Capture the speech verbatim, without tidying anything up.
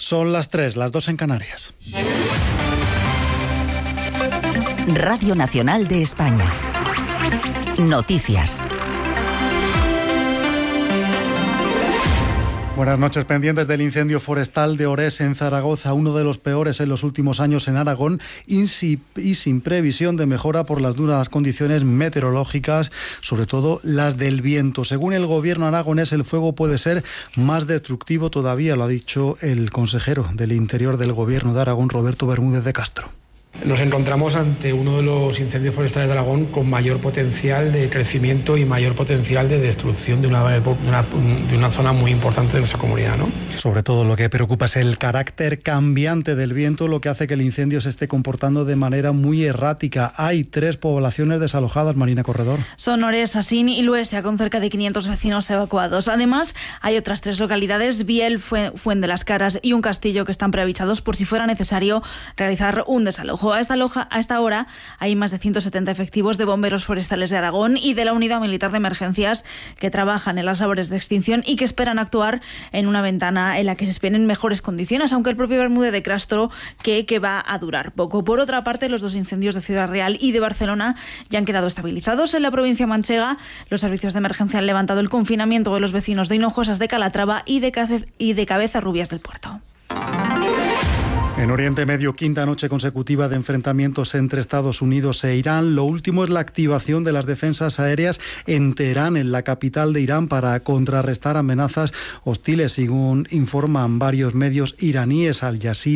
Son las tres, las dos en Canarias. Radio Nacional de España. Noticias. Buenas noches. Pendientes del incendio forestal de Orés en Zaragoza, uno de los peores en los últimos años en Aragón y sin previsión de mejora por las duras condiciones meteorológicas, sobre todo las del viento. Según el gobierno aragonés, el fuego puede ser más destructivo todavía, lo ha dicho el consejero del Interior del Gobierno de Aragón, Roberto Bermúdez de Castro. Nos encontramos ante uno de los incendios forestales de Aragón con mayor potencial de crecimiento y mayor potencial de destrucción de una, una, de una zona muy importante de nuestra comunidad, ¿no? Sobre todo lo que preocupa es el carácter cambiante del viento, lo que hace que el incendio se esté comportando de manera muy errática. Hay tres poblaciones desalojadas, Marina Corredor. Son Orés, Asín y Luesia, con cerca de quinientos vecinos evacuados. Además, hay otras tres localidades, Biel, Fuent de las Caras y un Castillo, que están preavisados por si fuera necesario realizar un desalojo. A esta, loja, a esta hora hay más de ciento setenta efectivos de bomberos forestales de Aragón y de la Unidad Militar de Emergencias que trabajan en las labores de extinción y que esperan actuar en una ventana en la que se esperen mejores condiciones, aunque el propio Bermúdez de Castro que, que va a durar poco. Por otra parte, los dos incendios de Ciudad Real y de Barcelona ya han quedado estabilizados. En la provincia manchega, los servicios de emergencia han levantado el confinamiento de los vecinos de Hinojosas de Calatrava y de, Cace, y de Cabezarrubias del Puerto. En Oriente Medio, quinta noche consecutiva de enfrentamientos entre Estados Unidos e Irán. Lo último es la activación de las defensas aéreas en Teherán, en la capital de Irán, para contrarrestar amenazas hostiles, según informan varios medios iraníes. Al Jazeera